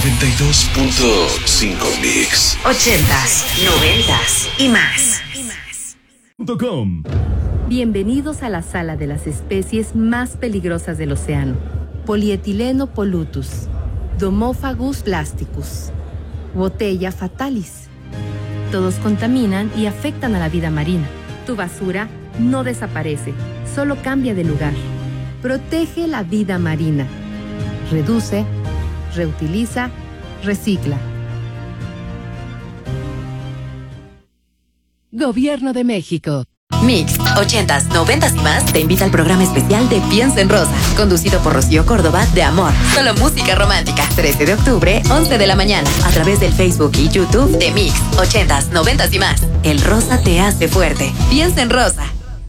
92.5 Mix. 80s, 90s y más. Bienvenidos a la sala de las especies más peligrosas del océano. Polietileno pollutus, Domophagus plasticus, Botella fatalis. Todos contaminan y afectan a la vida marina. Tu basura no desaparece, solo cambia de lugar. Protege la vida marina. Reduce, reutiliza, recicla. Gobierno de México. Mix, 80s, 90s y más te invita al programa especial de Piensa en Rosa, conducido por Rocío Córdoba de Amor. Solo música romántica. 13 de octubre, 11 de la mañana, a través del Facebook y YouTube de Mix, 80s, 90s y más. El rosa te hace fuerte. Piensa en Rosa.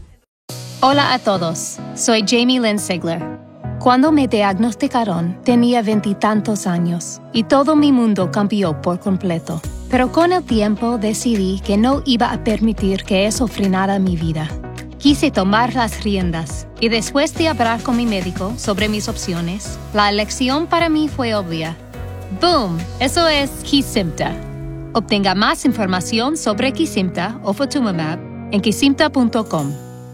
Hola a todos, soy Jamie Lynn Sigler. Cuando me diagnosticaron, tenía 20 y tantos años y todo mi mundo cambió por completo. Pero con el tiempo decidí que no iba a permitir que eso frenara mi vida. Quise tomar las riendas y después de hablar con mi médico sobre mis opciones, la elección para mí fue obvia. ¡Boom! Eso es Kesimpta. Obtenga más información sobre Kesimpta o Ofatumumab en kesimpta.com.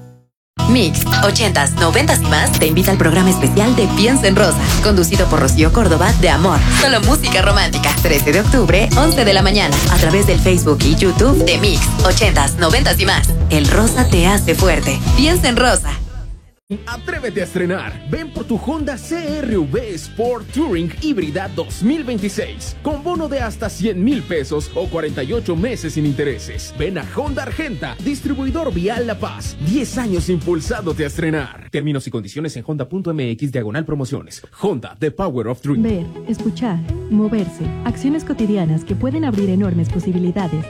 Mix, 80s, 90s y más te invita al programa especial de Piensa en Rosa, conducido por Rocío Córdoba de Amor. Solo música romántica. 13 de octubre, 11 de la mañana, a través del Facebook y YouTube de Mix, 80s, 90s y más. El rosa te hace fuerte. Piensa en Rosa. Atrévete a estrenar. Ven por tu Honda CR-V Sport Touring Híbrida 2026 con bono de hasta 100,000 pesos o 48 meses sin intereses. Ven a Honda Argenta, distribuidor vial La Paz. 10 años impulsándote a estrenar. Términos y condiciones en honda.mx/promociones. Honda, the power of dream. Ver, escuchar, moverse. Acciones cotidianas que pueden abrir enormes posibilidades.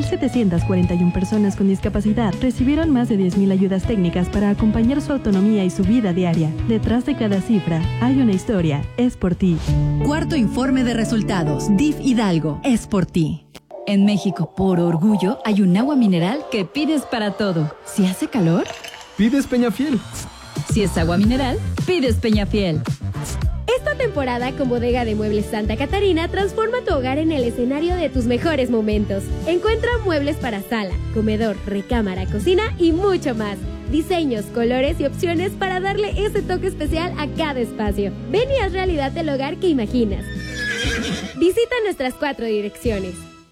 9,741 personas con discapacidad recibieron más de 10,000 ayudas técnicas para acompañar su autonomía y su vida diaria. Detrás de cada cifra hay una historia. Es por ti. Cuarto informe de resultados. DIF Hidalgo. Es por ti. En México, por orgullo, hay un agua mineral que pides para todo. Si hace calor, Pides Peñafiel. si es agua mineral, pides Peñafiel. Esta temporada con Bodega de Muebles Santa Catarina transforma tu hogar en el escenario de tus mejores momentos. Encuentra muebles para sala, comedor, recámara, cocina y mucho más. Diseños, colores y opciones para darle ese toque especial a cada espacio. Ven y haz realidad el hogar que imaginas. Visita nuestras 4 direcciones.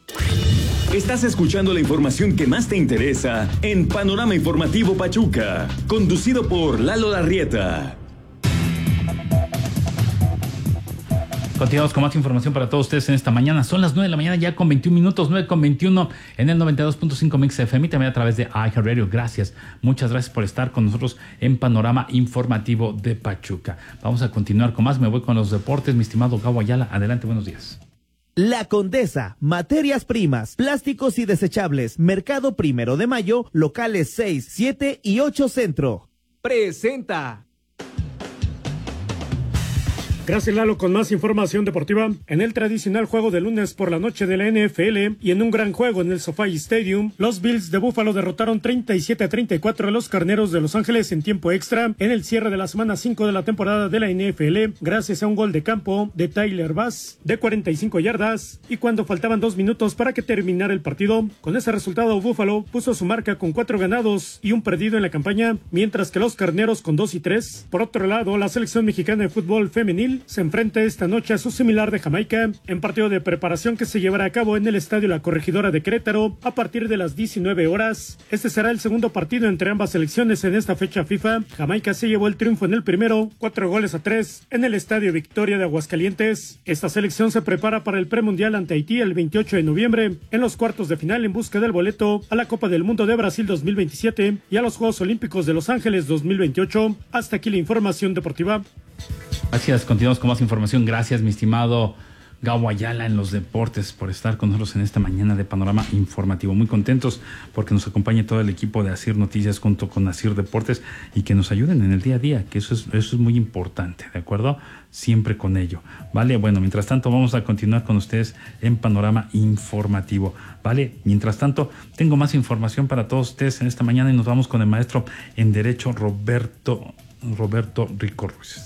Estás escuchando la información que más te interesa en Panorama Informativo Pachuca, conducido por Lalo Larrieta. Continuamos con más información para todos ustedes en esta mañana. Son las 9 de la mañana ya con 21 minutos, 9:21 en el 92.5 Mix FM y también a través de iHeartRadio. Gracias, muchas gracias por estar con nosotros en Panorama Informativo de Pachuca. Vamos a continuar con más. Me voy con los deportes. Mi estimado Gabo Ayala, adelante, buenos días. La Condesa, materias primas, plásticos y desechables, Mercado 1 de Mayo, locales 6, 7 y 8 Centro. Presenta. Gracias, Lalo, con más información deportiva. En el tradicional juego de lunes por la noche de la NFL y en un gran juego en el SoFi Stadium, los Bills de Buffalo derrotaron 37-34 a los Carneros de Los Ángeles en tiempo extra en el cierre de la semana 5 de la temporada de la NFL, gracias a un gol de campo de Tyler Bass de 45 yardas y cuando faltaban 2 minutos para que terminara el partido. Con ese resultado, Buffalo puso su marca con 4 ganados y un perdido en la campaña, mientras que los Carneros con 2 y 3. Por otro lado, la selección mexicana de fútbol femenil se enfrenta esta noche a su similar de Jamaica en partido de preparación que se llevará a cabo en el Estadio La Corregidora de Querétaro a partir de las 19 horas. Este será el segundo partido entre ambas selecciones en esta fecha FIFA. Jamaica se llevó el triunfo en el primero, 4-3 en el Estadio Victoria de Aguascalientes. Esta selección se prepara para el premundial ante Haití el 28 de noviembre en los cuartos de final en busca del boleto a la Copa del Mundo de Brasil 2027 y a los Juegos Olímpicos de Los Ángeles 2028. Hasta aquí la información deportiva. Gracias, continuamos con más información. Gracias, mi estimado Gabo Ayala en los deportes, por estar con nosotros en esta mañana de Panorama Informativo. Muy contentos porque nos acompañe todo el equipo de Asir Noticias junto con Asir Deportes y que nos ayuden en el día a día, que eso es muy importante, ¿de acuerdo? Siempre con ello, ¿vale? Bueno, mientras tanto vamos a continuar con ustedes en Panorama Informativo, ¿vale? Mientras tanto, tengo más información para todos ustedes en esta mañana y nos vamos con el maestro en Derecho Roberto Rico Ruiz.